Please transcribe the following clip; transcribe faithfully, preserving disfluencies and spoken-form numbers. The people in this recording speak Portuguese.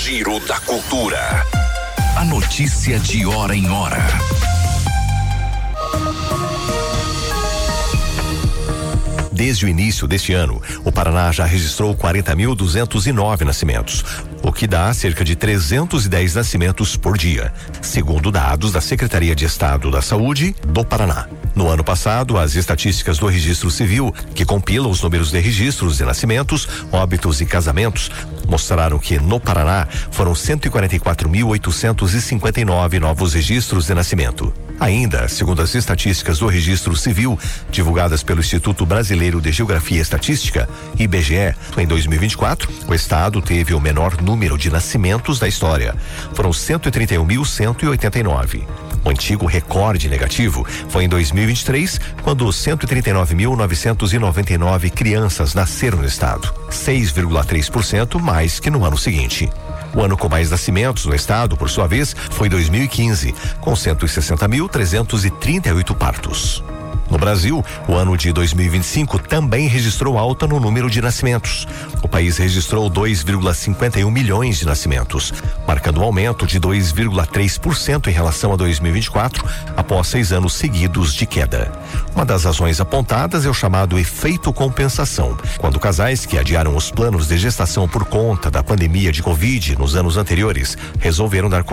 Giro da Cultura. A notícia de hora em hora. Desde o início deste ano, o Paraná já registrou quarenta mil duzentos e nove nascimentos, o que dá cerca de trezentos e dez nascimentos por dia, segundo dados da Secretaria de Estado da Saúde do Paraná. No ano passado, as estatísticas do Registro Civil, que compila os números de registros de nascimentos, óbitos e casamentos, mostraram que no Paraná foram cento e quarenta e quatro mil oitocentos e cinquenta e nove novos registros de nascimento. Ainda, segundo as estatísticas do Registro Civil, divulgadas pelo Instituto Brasileiro de Geografia e Estatística, I B G E, em dois mil e vinte e quatro, o estado teve o menor número de nascimentos da história. Foram cento e trinta e um mil cento e oitenta e nove. O antigo recorde negativo foi em dois mil e vinte e três, quando cento e trinta e nove mil novecentos e noventa e nove crianças nasceram no estado, seis vírgula três por cento mais que no ano seguinte. O ano com mais nascimentos no estado, por sua vez, foi dois mil e quinze, com cento e sessenta mil trezentos e trinta e oito partos. No Brasil, o ano de dois mil e vinte e cinco também registrou alta no número de nascimentos. O país registrou dois vírgula cinquenta e um milhões de nascimentos, marcando um aumento de dois vírgula três por cento em relação a dois mil e vinte e quatro, após seis anos seguidos de queda. Uma das razões apontadas é o chamado efeito compensação, quando casais que adiaram os planos de gestação por conta da pandemia de Covid nos anos anteriores resolveram dar